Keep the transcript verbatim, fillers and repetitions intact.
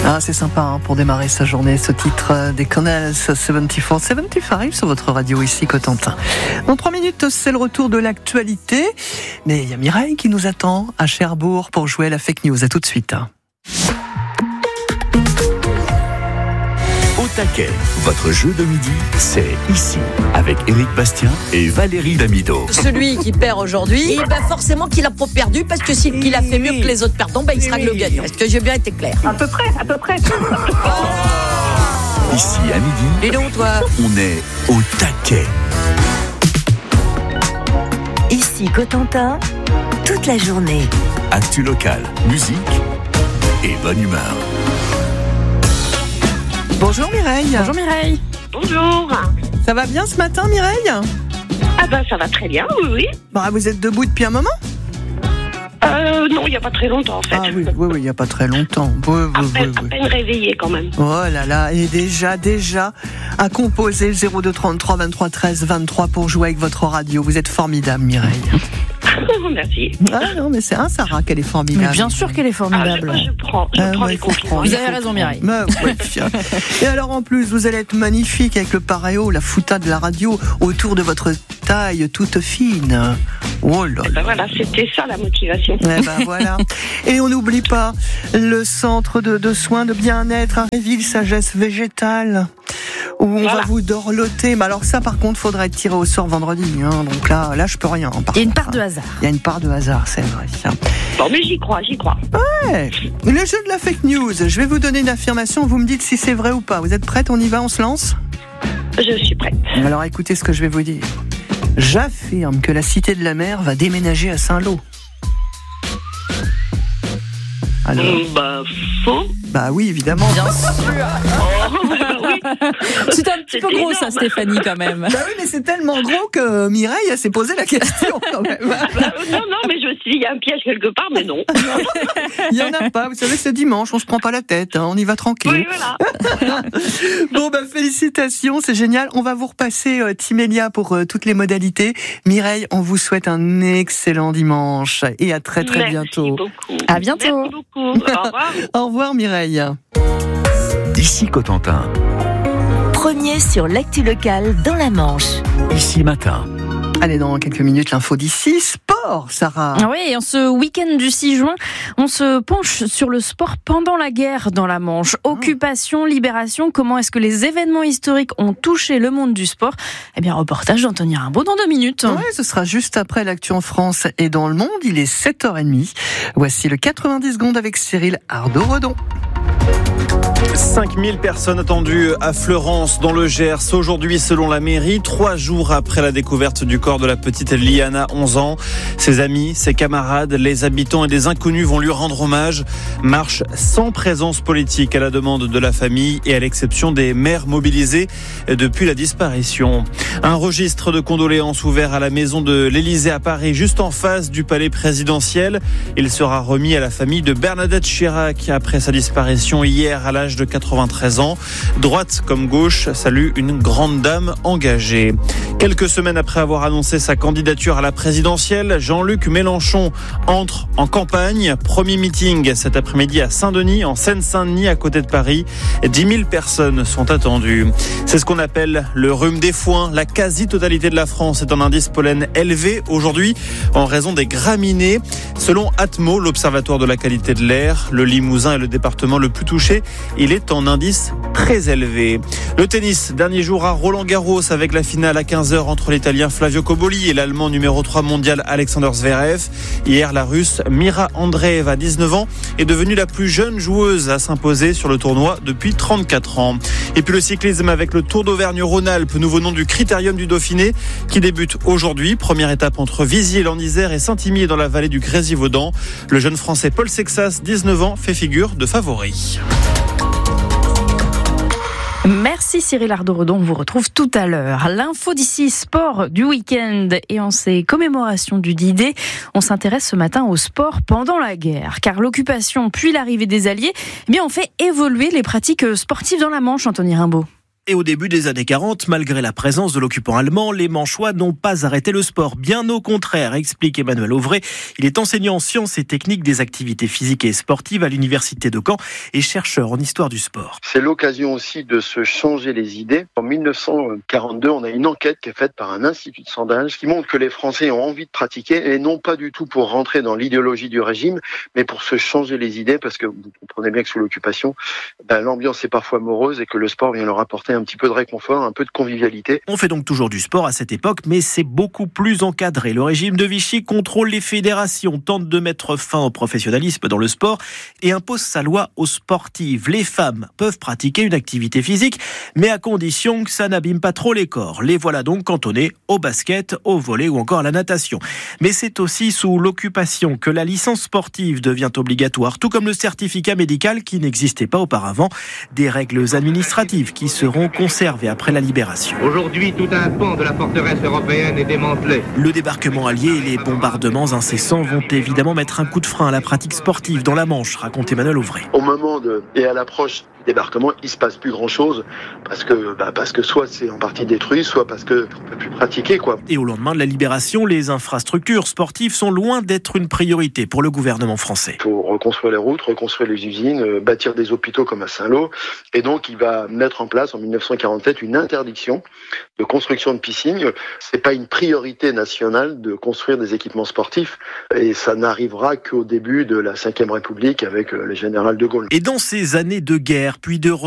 Ah, c'est sympa hein, pour démarrer sa journée, ce titre des Connells soixante-quatre soixante-quinze sur votre radio ici Cotentin. Dans trois minutes, c'est le retour de l'actualité. Mais il y a Mireille qui nous attend à Cherbourg pour jouer à la fake news. À tout de suite. Au taquet, votre jeu de midi, c'est ici, avec Éric Bastien et Valérie Damido. Celui qui perd aujourd'hui, et ben forcément qu'il a pas perdu, parce que s'il qu'il a fait mieux que les autres perdants, ben il sera le gagnant. Est-ce que j'ai bien été clair? À peu près, à peu près. Ici, à midi, Et donc, toi on est au taquet. Ici Cotentin, toute la journée. Actu local, musique et bonne humeur. Bonjour Mireille. Bonjour Mireille. Bonjour. Ça va bien ce matin Mireille? Ah ben ça va très bien, oui, oui. Bah, vous êtes debout depuis un moment? Euh, non, il n'y a pas très longtemps en fait. Ah oui, oui, oui, il n'y a pas très longtemps. Oui, oui, à, oui, peine, oui. à peine réveillée quand même. Oh là là, et déjà, déjà, à composer le zéro deux trente-trois vingt-trois treize vingt-trois pour jouer avec votre radio. Vous êtes formidable, Mireille. Merci. Ah non, mais c'est un Sarah qu'elle est formidable. Mais bien sûr qu'elle est Ah, formidable. je, je prends, je Ah, prends ouais, les faut compliments. prendre. Vous avez raison Mireille. Mais ouais. Et alors en plus, vous allez être magnifique avec le paréo, la foutade de la radio autour de votre taille toute fine. Oh là Ben là. voilà, c'était ça la motivation. Eh ben voilà. Et on n'oublie pas le centre de, de soins de bien-être à Réville Sagesse Végétale, où on Voilà. va vous dorloter. Mais alors ça, par contre, faudra être tiré au sort vendredi. Hein. Donc là, là, je peux rien. Par Il y a une contre, part de hein. hasard. Il y a une part de hasard, c'est vrai. Ça. Bon, mais j'y crois, j'y crois. Ouais. Le jeu de la fake news. Je vais vous donner une affirmation. Vous me dites si c'est vrai ou pas. Vous êtes prête? On y va, on se lance? Je suis prête. Alors écoutez ce que je vais vous dire. J'affirme que la Cité de la Mer va déménager à Saint-Lô. Alors, Hum, bah, faux. bah oui, évidemment. Bien sûr. Oh, bah oui. C'est un petit peu C'était gros ça énorme. Stéphanie quand même. Bah oui, mais c'est tellement gros que Mireille elle s'est posé la question quand même. Bah, euh, non, non, mais je me suis dit, il y a un piège quelque part, mais non. Il y en a pas. Vous savez, c'est dimanche, on se prend pas la tête, hein, on y va tranquille. Oui, voilà. Bon bah félicitations, c'est génial. On va vous repasser euh, Timélia pour euh, toutes les modalités. Mireille, on vous souhaite un excellent dimanche et à très très Merci bientôt. beaucoup. À bientôt. Merci beaucoup. Au revoir. Au revoir Mireille. Ici Cotentin, Premier sur l'actu locale dans la Manche. ici matin. Allez, dans quelques minutes, l'info d'ici. Sport, Sarah. Ah oui, et en ce week-end du six juin, on se penche sur le sport pendant la guerre dans la Manche. Occupation, libération, comment est-ce que les événements historiques ont touché le monde du sport? Eh bien, reportage d'Anthony Rimbaud dans deux minutes. Ouais, ce sera juste après l'actu en France et dans le monde. Il est sept heures trente. Voici le quatre-vingt-dix secondes avec Cyril Ardo-Redon. cinq mille personnes attendues à Fleurance dans le Gers aujourd'hui selon la mairie, trois jours après la découverte du corps de la petite Liana, onze ans. Ses amis, ses camarades, les habitants et des inconnus vont lui rendre hommage. Marche sans présence politique à la demande de la famille et à l'exception des maires mobilisés depuis la disparition. Un registre de condoléances ouvert à la maison de l'Élysée à Paris, juste en face du palais présidentiel. Il sera remis à la famille de Bernadette Chirac après sa disparition hier à l'âge de quatre-vingt-treize ans. Droite comme gauche salue une grande dame engagée. Quelques semaines après avoir annoncé sa candidature à la présidentielle, Jean-Luc Mélenchon entre en campagne. Premier meeting cet après-midi à Saint-Denis, en Seine-Saint-Denis, à côté de Paris. dix mille personnes sont attendues. C'est ce qu'on appelle le rhume des foins. La quasi-totalité de la France est en indice pollen élevé aujourd'hui en raison des graminées. Selon Atmo, l'Observatoire de la qualité de l'air, le Limousin est le département le plus touché. Il est en indice très élevé. Le tennis, dernier jour à Roland-Garros avec la finale à quinze heures entre l'Italien Flavio Cobolli et l'Allemand numéro trois mondial Alexander Zverev. Hier, la Russe Mira Andreeva, dix-neuf ans, est devenue la plus jeune joueuse à s'imposer sur le tournoi depuis trente-quatre ans. Et puis le cyclisme avec le Tour d'Auvergne-Rhône-Alpes, nouveau nom du Critérium du Dauphiné, qui débute aujourd'hui. Première étape entre Viziers-l'Isère et Saint-Imier dans la vallée du Grésivaudan. Le jeune Français Paul Sexas, dix-neuf ans, fait figure de favori. Merci Cyril Ardo-Redon, on vous retrouve tout à l'heure. L'info d'ici, sport du week-end et en ces commémorations du D-Day, on s'intéresse ce matin au sport pendant la guerre. Car l'occupation puis l'arrivée des Alliés, eh bien, on fait évoluer les pratiques sportives dans la Manche, Anthony Rimbaud. Et au début des années quarante, malgré la présence de l'occupant allemand, les Manchois n'ont pas arrêté le sport. Bien au contraire, explique Emmanuel Auvray. Il est enseignant en sciences et techniques des activités physiques et sportives à l'université de Caen et chercheur en histoire du sport. C'est l'occasion aussi de se changer les idées. En mille neuf cent quarante-deux, on a une enquête qui est faite par un institut de sondage qui montre que les Français ont envie de pratiquer et non pas du tout pour rentrer dans l'idéologie du régime, mais pour se changer les idées parce que vous comprenez bien que sous l'occupation, ben, l'ambiance est parfois morose et que le sport vient leur apporter un petit peu de réconfort, un peu de convivialité. On fait donc toujours du sport à cette époque, mais c'est beaucoup plus encadré. Le régime de Vichy contrôle les fédérations, tente de mettre fin au professionnalisme dans le sport et impose sa loi aux sportives. Les femmes peuvent pratiquer une activité physique, mais à condition que ça n'abîme pas trop les corps. Les voilà donc cantonnés au basket, au volley ou encore à la natation. Mais c'est aussi sous l'occupation que la licence sportive devient obligatoire, tout comme le certificat médical qui n'existait pas auparavant. Des règles administratives qui seront conservées après la libération. Aujourd'hui, tout un pan de la forteresse européenne est démantelé. Le débarquement allié et les bombardements incessants vont évidemment mettre un coup de frein à la pratique sportive dans la Manche, raconte Emmanuel Auvray. Au moment de, et à l'approche du débarquement, il se passe plus grand chose parce que, bah, parce que soit c'est en partie détruit, soit parce que on peut plus pratiquer, quoi. Et au lendemain de la libération, les infrastructures sportives sont loin d'être une priorité pour le gouvernement français. Il faut reconstruire les routes, reconstruire les usines, euh, bâtir des hôpitaux comme à Saint-Lô. Et donc, il va mettre en place en mille neuf cent quarante-sept une interdiction de construction de piscines. C'est pas une priorité nationale de construire des équipements sportifs. Et ça n'arrivera qu'au début de la cinquième République avec euh, le général de Gaulle. Et dans ces années de guerre, puis de